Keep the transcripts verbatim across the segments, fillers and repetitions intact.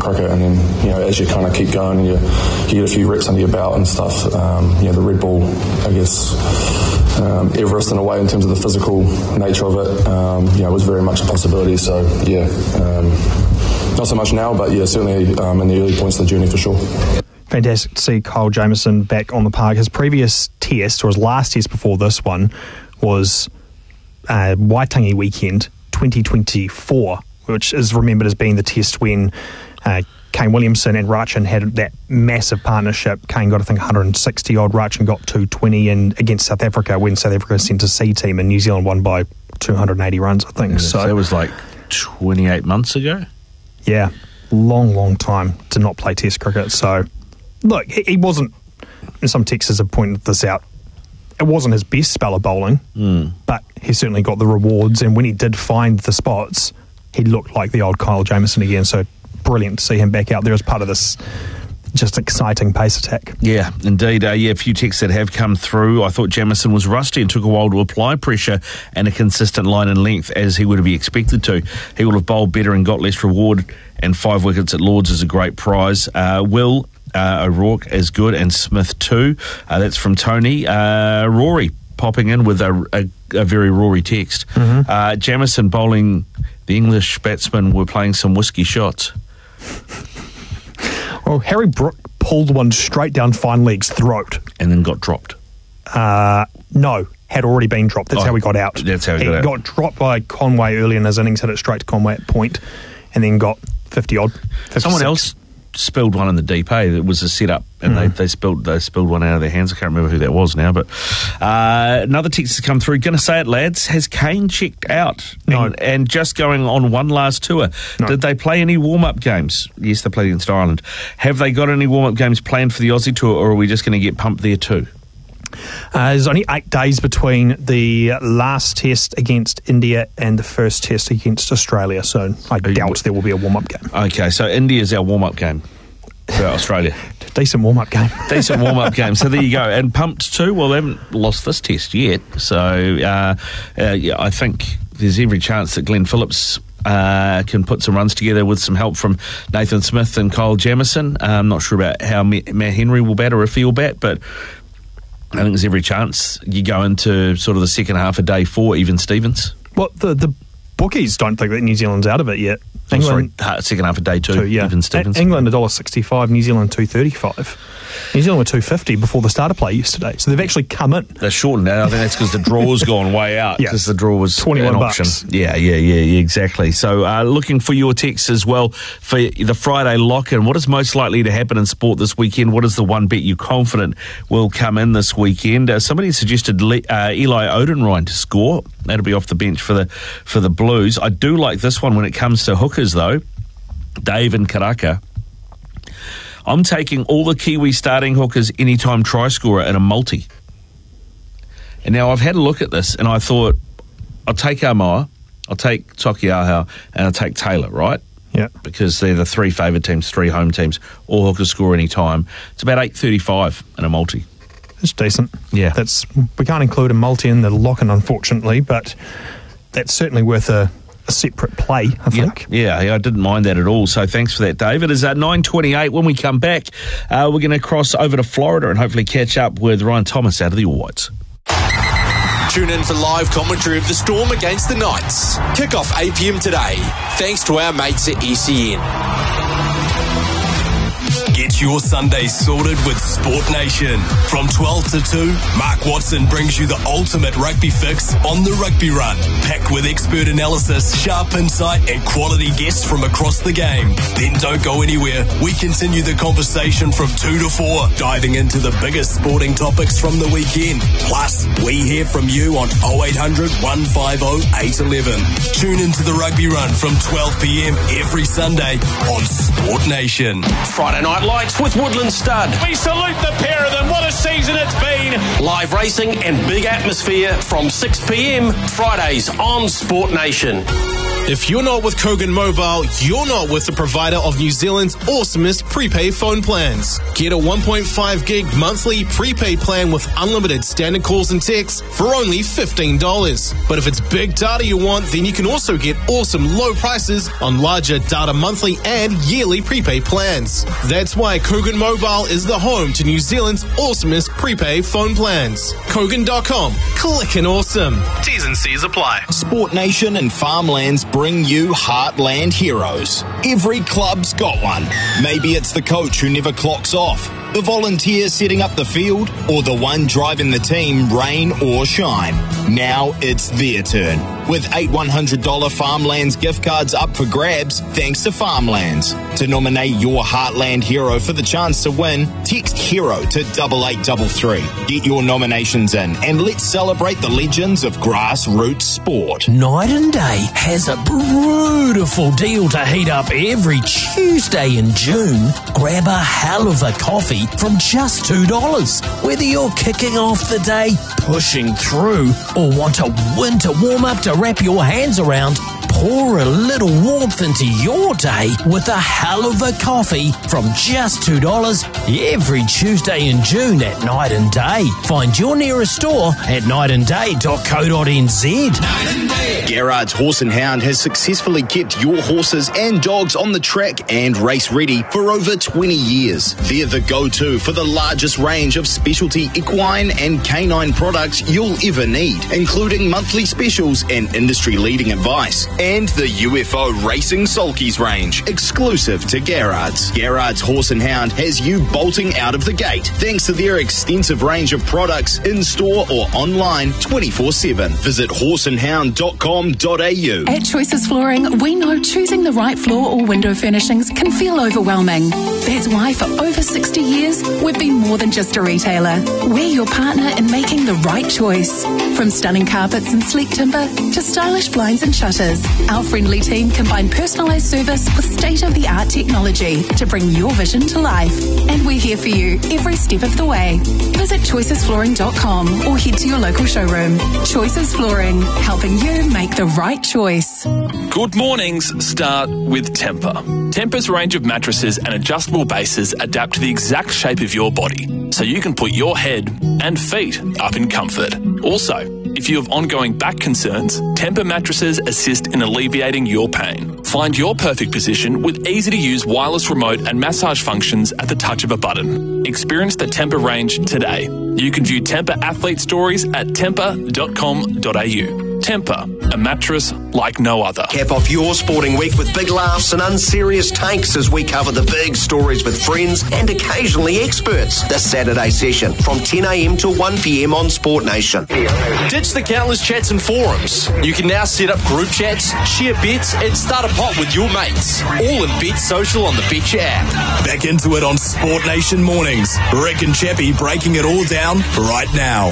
cricket, and then, you know, as you kind of keep going and you, you get a few reps under your belt and stuff, um, you know, the red ball, I guess, um, Everest in a way in terms of the physical nature of it, um, you know, was very much a possibility. So, yeah, um, not so much now, but yeah, certainly um, in the early points of the journey for sure. Fantastic to see Kyle Jamieson back on the park. His previous test, or his last test before this one, was uh, Waitangi weekend twenty twenty-four, which is remembered as being the test when uh, Kane Williamson and Rachin had that massive partnership. Kane got, I think, one hundred sixty odd, Rachin got two hundred twenty, and against South Africa, when South Africa sent a C team and New Zealand won by two hundred eighty runs, I think. Yeah, so, so that was like twenty-eight months ago? Yeah, long, long time to not play test cricket. So, look, he, he wasn't, and some texters have pointed this out, it wasn't his best spell of bowling, mm. but he certainly got the rewards, and when he did find the spots, he looked like the old Kyle Jamieson again. So brilliant to see him back out there as part of this just exciting pace attack. Yeah, indeed. Uh, yeah, a few texts that have come through. I thought Jamieson was rusty and took a while to apply pressure and a consistent line and length as he would be expected to. He will have bowled better and got less reward, and five wickets at Lords is a great prize. Uh, Will uh, O'Rourke is good, and Smith too. Uh, that's from Tony. Uh, Rory popping in with a, a, a very Rory text. Mm-hmm. Uh, Jamieson bowling, the English batsmen were playing some whiskey shots. Well, Harry Brook pulled one straight down fine leg's throat. And then got dropped. Uh, no, had already been dropped. That's oh, how he got out. That's how he, he got out. got dropped by Conway early in his innings, hit it straight to Conway at point, and then got fifty odd. fifty-six. Someone else spilled one in the deep, eh? It was a setup, and mm. they, they spilled they spilled one out of their hands. I can't remember who that was now, but uh, another text has come through. Gonna say it, lads. Has Kane checked out? No. And, and just going on one last tour. No. Did they play any warm-up games? Yes, they played against Ireland. Have they got any warm-up games planned for the Aussie tour, or are we just going to get pumped there too? Uh, there's only eight days between the last test against India and the first test against Australia, so I doubt there will be a warm-up game. Okay, so India's our warm-up game for Australia. Decent warm-up game. Decent warm-up game. So there you go. And pumped too. Well, they haven't lost this test yet, so uh, uh, yeah, I think there's every chance that Glenn Phillips Uh, can put some runs together with some help from Nathan Smith and Kyle Jamieson. Uh, I'm not sure about how Matt Henry will bat or if he'll bat, but I think there's every chance you go into sort of the second half of day four, even Stevens. Well, the, the bookies don't think that New Zealand's out of it yet. Oh, sorry, second half of day two, two yeah. even Stevens. A- England one dollar sixty-five, New Zealand two thirty-five. New Zealand were two fifty before the start of play yesterday, so they've actually come in. They're shortened now. I think that's because the draw's gone way out, because yeah. the draw was twenty-one an bucks. option. Yeah, yeah, yeah, yeah, exactly. So uh, looking for your texts as well for the Friday lock-in. What is most likely to happen in sport this weekend? What is the one bet you're confident will come in this weekend? Uh, somebody suggested Le- uh, Eli Odenrine to score. That'll be off the bench for the for the Blues. I do like this one when it comes to hookers, though. Dave and Karaka. I'm taking all the Kiwi starting hookers anytime try scorer in a multi. And now I've had a look at this and I thought, I'll take Armour, I'll take Tokiaho, and I'll take Taylor, right? Yeah. Because they're the three favoured teams, three home teams, all hookers score any time. It's about eight thirty-five in a multi. It's decent. Yeah. That's we can't include a multi in the lock-in, unfortunately, but that's certainly worth a a separate play, I think. Yeah, yeah, I didn't mind that at all. So thanks for that, Dave. It is at nine twenty-eight. When we come back, uh, we're going to cross over to Florida and hopefully catch up with Ryan Thomas out of the All Whites. Tune in for live commentary of the Storm against the Knights. Kick-off eight p.m. today, thanks to our mates at E C N. Get your Sunday sorted with Sport Nation. From twelve to two, Mark Watson brings you the ultimate rugby fix on the Rugby Run. Packed with expert analysis, sharp insight and quality guests from across the game. Then don't go anywhere. We continue the conversation from two to four, diving into the biggest sporting topics from the weekend. Plus, we hear from you on oh eight hundred, one five oh, eight one one. Tune into the Rugby Run from twelve p.m. every Sunday on Sport Nation. Friday Night Lights with Woodland Stud. We salute the pair of them. What a season it's been. Live racing and big atmosphere from six p.m. Fridays on Sport Nation. If you're not with Kogan Mobile, you're not with the provider of New Zealand's awesomest prepaid phone plans. Get a one point five gig monthly prepaid plan with unlimited standard calls and texts for only fifteen dollars. But if it's big data you want, then you can also get awesome low prices on larger data monthly and yearly prepaid plans. That's why Kogan Mobile is the home to New Zealand's awesomest prepaid phone plans. Kogan dot com. Clickin' awesome. T's and C's apply. Sport Nation and Farmlands bring you Heartland Heroes. Every club's got one. Maybe it's the coach who never clocks off, the volunteer setting up the field, or the one driving the team rain or shine. Now it's their turn. With eight one hundred dollars Farmlands gift cards up for grabs thanks to Farmlands. To nominate your Heartland hero for the chance to win, text HERO to double eight double three. Get your nominations in and let's celebrate the legends of grassroots sport. Night and Day has a beautiful deal to heat up every Tuesday in June. Grab a hell of a coffee from just two dollars. Whether you're kicking off the day, pushing through, or want a winter warm-up to wrap your hands around, pour a little warmth into your day with a hell of a coffee from just two dollars every Tuesday in June at Night and Day. Find your nearest store at night and day dot co dot n z. Garrard's Horse and Hound has successfully kept your horses and dogs on the track and race ready for over twenty years. They're the go-to for the largest range of specialty equine and canine products you'll ever need, including monthly specials and industry-leading advice. And the U F O Racing Sulkies range, exclusive to Garrard's. Garrard's Horse and Hound has you bolting out of the gate thanks to their extensive range of products in-store or online twenty-four seven. Visit horse and hound dot com dot a u. At Choices Flooring, we know choosing the right floor or window furnishings can feel overwhelming. That's why for over sixty years, we've been more than just a retailer. We're your partner in making the right choice. From stunning carpets and sleek timber to stylish blinds and shutters, our friendly team combine personalised service with state-of-the-art technology to bring your vision to life. And we're here for you every step of the way. Visit choices flooring dot com or head to your local showroom. Choices Flooring, helping you make the right choice. Good mornings start with Tempur. Tempur's range of mattresses and adjustable bases adapt to the exact shape of your body, so you can put your head and feet up in comfort. Also, if you have ongoing back concerns, Tempur mattresses assist in alleviating your pain. Find your perfect position with easy-to-use wireless remote and massage functions at the touch of a button. Experience the Tempur range today. You can view Tempur athlete stories at tempur dot com dot a u. Tempur, a mattress like no other. Cap off your sporting week with big laughs and unserious takes as we cover the big stories with friends and occasionally experts. The Saturday session from ten a m to one p m on Sport Nation. Ditch the countless chats and forums. You can now set up group chats, share bets, and start a pot with your mates. All in Bet Social on the Betcha app. Back into it on Sport Nation Mornings. Rick and Chappie breaking it all down right now.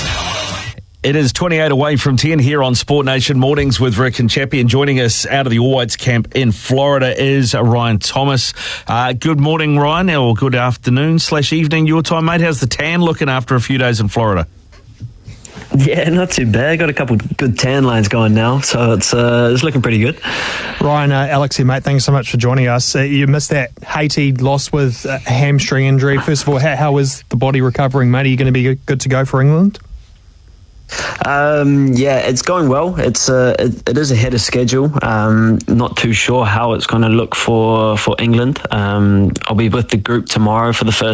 It is twenty-eight away from ten here on Sport Nation Mornings with Rick and Chappie, and joining us out of the All Whites camp in Florida is Ryan Thomas. Uh, good morning, Ryan, or good afternoon slash evening your time, mate. How's the tan looking after a few days in Florida? Yeah, not too bad. Got a couple of good tan lines going now, so it's uh, it's looking pretty good. Ryan, uh, Alex here, mate. Thanks so much for joining us. Uh, you missed that Haiti loss with a hamstring injury. First of all, how, how is the body recovering, mate? Are you going to be good to go for England? Um, yeah, it's going well. It's uh, it, it is ahead of schedule. Um, not too sure how it's going to look for for England. Um, I'll be with the group tomorrow for the first